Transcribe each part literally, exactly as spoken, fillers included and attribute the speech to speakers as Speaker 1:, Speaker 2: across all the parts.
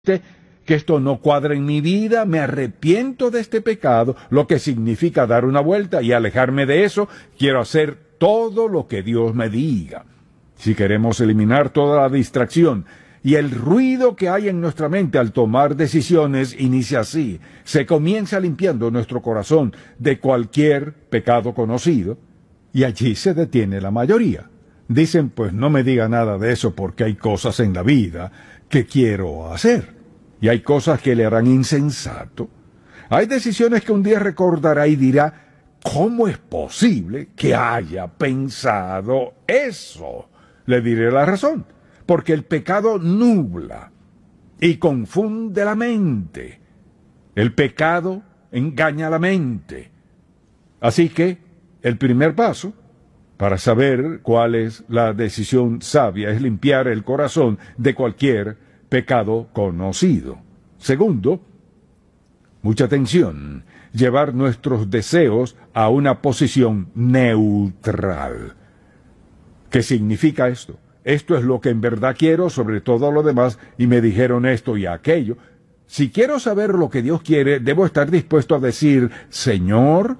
Speaker 1: que esto no cuadra en mi vida, me arrepiento de este pecado, lo que significa dar una vuelta y alejarme de eso. Quiero hacer todo lo que Dios me diga. Si queremos eliminar toda la distracción y el ruido que hay en nuestra mente al tomar decisiones, inicia así. Se comienza limpiando nuestro corazón de cualquier pecado conocido y allí se detiene la mayoría. Dicen, pues no me diga nada de eso porque hay cosas en la vida que quiero hacer. Y hay cosas que le harán insensato. Hay decisiones que un día recordará y dirá, ¿cómo es posible que haya pensado eso? Le diré la razón. Porque el pecado nubla y confunde la mente. El pecado engaña la mente. Así que el primer paso para saber cuál es la decisión sabia es limpiar el corazón de cualquier pecado conocido. Segundo, mucha atención, llevar nuestros deseos a una posición neutral. ¿Qué significa esto? Esto es lo que en verdad quiero sobre todo lo demás y me dijeron esto y aquello. Si quiero saber lo que Dios quiere, debo estar dispuesto a decir, Señor,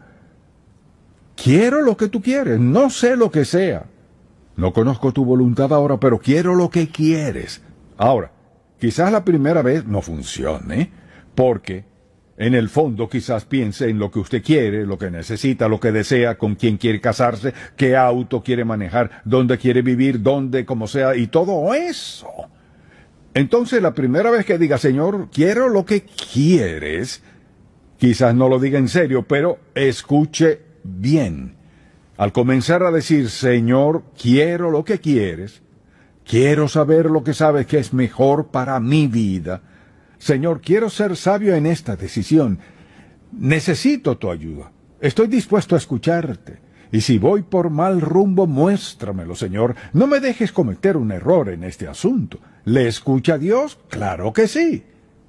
Speaker 1: quiero lo que tú quieres, no sé lo que sea. No conozco tu voluntad ahora, pero quiero lo que quieres. Ahora, quizás la primera vez no funcione, porque en el fondo quizás piense en lo que usted quiere, lo que necesita, lo que desea, con quién quiere casarse, qué auto quiere manejar, dónde quiere vivir, dónde, como sea, y todo eso. Entonces la primera vez que diga, Señor, quiero lo que quieres, quizás no lo diga en serio, pero escuche bien. Al comenzar a decir, Señor, quiero lo que quieres, quiero saber lo que sabes que es mejor para mi vida. Señor, quiero ser sabio en esta decisión. Necesito tu ayuda. Estoy dispuesto a escucharte. Y si voy por mal rumbo, muéstramelo, Señor. No me dejes cometer un error en este asunto. ¿Le escucha a Dios? Claro que sí.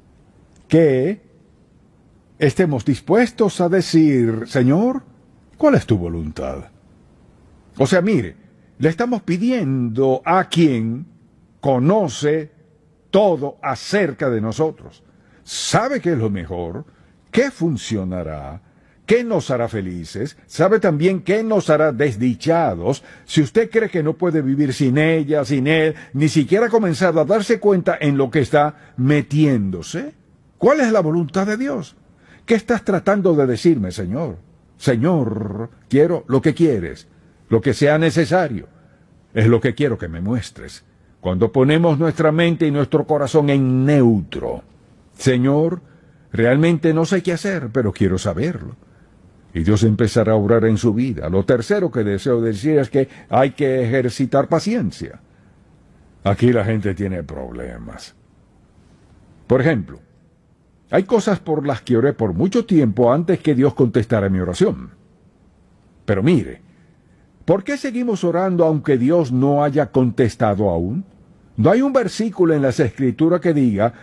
Speaker 1: Que estemos dispuestos a decir, Señor, ¿cuál es tu voluntad? O sea, mire, le estamos pidiendo a quien conoce todo acerca de nosotros. Sabe qué es lo mejor, qué funcionará, qué nos hará felices, sabe también qué nos hará desdichados. Si usted cree que no puede vivir sin ella, sin él, ni siquiera comenzar a darse cuenta en lo que está metiéndose. ¿Cuál es la voluntad de Dios? ¿Qué estás tratando de decirme, Señor? Señor, quiero lo que quieres, lo que sea necesario. Es lo que quiero que me muestres. Cuando ponemos nuestra mente y nuestro corazón en neutro, Señor, realmente no sé qué hacer, pero quiero saberlo. Y Dios empezará a obrar en su vida. Lo tercero que deseo decir es que hay que ejercitar paciencia. Aquí la gente tiene problemas. Por ejemplo, hay cosas por las que oré por mucho tiempo antes que Dios contestara mi oración. Pero mire, ¿por qué seguimos orando aunque Dios no haya contestado aún? No hay un versículo en las Escrituras que diga,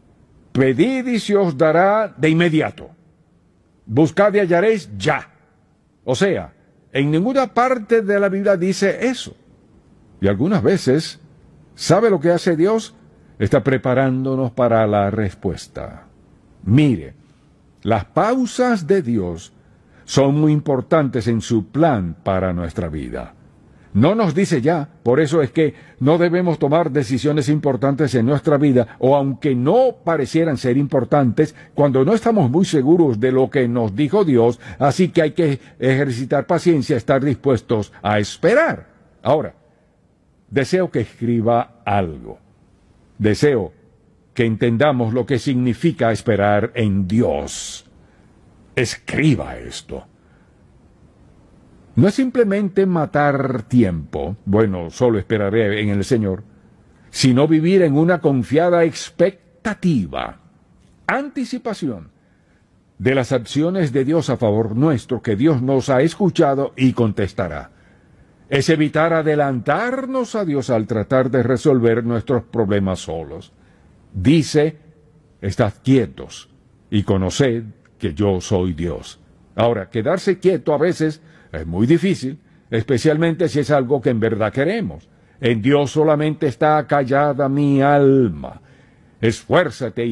Speaker 1: pedid y se os dará de inmediato. Buscad y hallaréis ya. O sea, en ninguna parte de la Biblia dice eso. Y algunas veces, ¿sabe lo que hace Dios? Está preparándonos para la respuesta. Mire, las pausas de Dios son muy importantes en su plan para nuestra vida. No nos dice ya, por eso es que no debemos tomar decisiones importantes en nuestra vida, o aunque no parecieran ser importantes, cuando no estamos muy seguros de lo que nos dijo Dios, así que hay que ejercitar paciencia, estar dispuestos a esperar. Ahora, deseo que escriba algo. Deseo que entendamos lo que significa esperar en Dios. Escriba esto. No es simplemente matar tiempo, bueno, solo esperaré en el Señor, sino vivir en una confiada expectativa, anticipación de las acciones de Dios a favor nuestro, que Dios nos ha escuchado y contestará. Es evitar adelantarnos a Dios al tratar de resolver nuestros problemas solos. Dice, estad quietos y conoced que yo soy Dios. Ahora, quedarse quieto a veces es muy difícil, especialmente si es algo que en verdad queremos. En Dios solamente está callada mi alma. Esfuérzate